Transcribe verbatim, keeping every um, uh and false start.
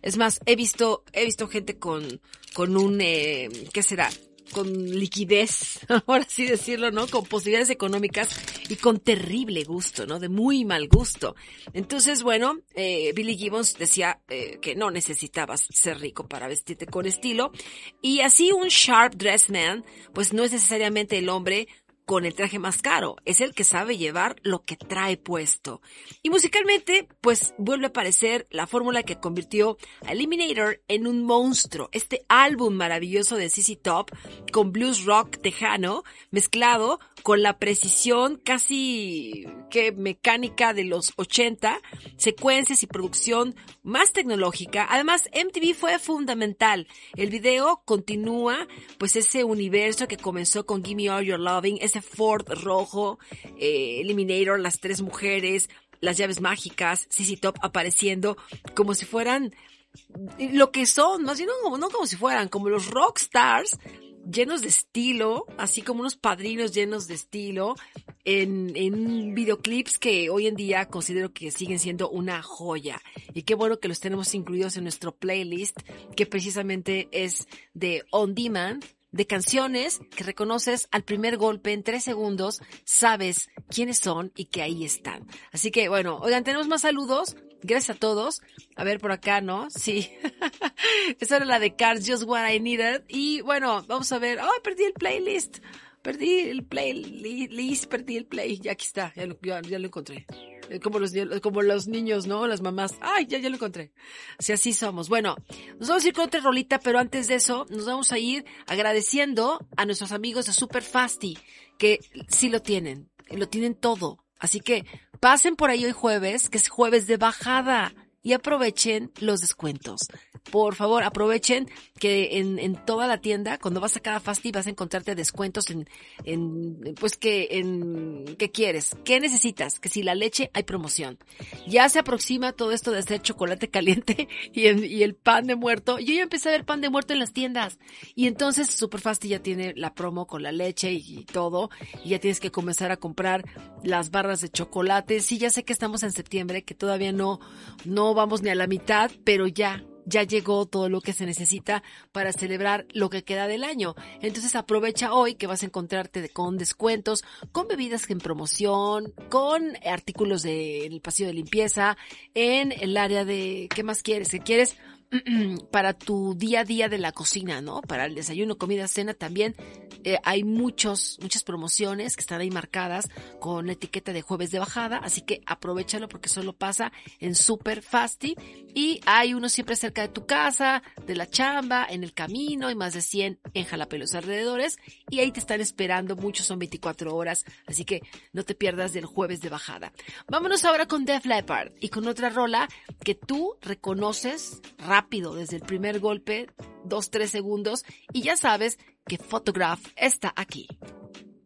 Es más, he visto, he visto gente con, con un, eh, ¿qué será? Con liquidez, por así decirlo, ¿no? Con posibilidades económicas y con terrible gusto, ¿no? De muy mal gusto. Entonces, bueno, eh, Billy Gibbons decía eh, que no necesitabas ser rico para vestirte con estilo. Y así un sharp dressed man, pues no es necesariamente el hombre con el traje más caro, es el que sabe llevar lo que trae puesto. Y musicalmente, pues vuelve a aparecer la fórmula que convirtió a Eliminator en un monstruo. Este álbum maravilloso de Z Z Top, con blues rock tejano, mezclado con la precisión casi que mecánica de los ochenta, secuencias y producción más tecnológica. Además, M T V fue fundamental. El video continúa, pues, ese universo que comenzó con Gimme All Your Loving, ese Ford rojo, eh, Eliminator, las tres mujeres, las llaves mágicas, Z Z Top apareciendo como si fueran lo que son, más bien no, no como si fueran, como los rock stars llenos de estilo, así como unos padrinos llenos de estilo, en, en videoclips que hoy en día considero que siguen siendo una joya. Y qué bueno que los tenemos incluidos en nuestro playlist, que precisamente es de On Demand, de canciones que reconoces al primer golpe en tres segundos, sabes quiénes son y que ahí están. Así que bueno, oigan, tenemos más saludos. Gracias a todos. A ver por acá, ¿no? Sí. Esa era la de Cars, Just What I Needed. Y bueno, vamos a ver. ¡Ay, oh, perdí el playlist! Perdí el playlist, perdí el play. Ya aquí está, ya lo, ya, ya lo encontré. Como los, como los niños, ¿no? Las mamás. ¡Ay, ya, ya lo encontré! Así, así somos. Bueno, nos vamos a ir con otra rolita, pero antes de eso, nos vamos a ir agradeciendo a nuestros amigos de Super Fasty, que sí lo tienen, lo tienen todo. Así que pasen por ahí hoy jueves, que es jueves de bajada, y aprovechen los descuentos. Por favor, aprovechen que en, en toda la tienda, cuando vas a cada Fasti, vas a encontrarte descuentos en, en, pues que, en, ¿qué quieres? ¿Qué necesitas? Que si la leche, hay promoción. Ya se aproxima todo esto de hacer chocolate caliente y el, y el pan de muerto. Yo ya empecé a ver pan de muerto en las tiendas. Y entonces Super Fasti ya tiene la promo con la leche y, y todo. Y ya tienes que comenzar a comprar las barras de chocolate. Sí, ya sé que estamos en septiembre, que todavía no, no vamos ni a la mitad, pero ya. Ya llegó todo lo que se necesita para celebrar lo que queda del año. Entonces aprovecha hoy que vas a encontrarte de, con descuentos, con bebidas en promoción, con artículos del pasillo de limpieza, en el área de, ¿qué más quieres? ¿Qué quieres? Para tu día a día de la cocina, ¿no? Para el desayuno, comida, cena también eh, hay muchos, muchas promociones que están ahí marcadas con la etiqueta de jueves de bajada, así que aprovéchalo porque solo pasa en Super Fasty y hay uno siempre cerca de tu casa, de la chamba, en el camino y más de cien en Jalapa y los alrededores y ahí te están esperando, muchos son veinticuatro horas, así que no te pierdas del jueves de bajada. Vámonos ahora con Def Leppard y con otra rola que tú reconoces rápido desde el primer golpe, dos, tres segundos y ya sabes que Photograph está aquí.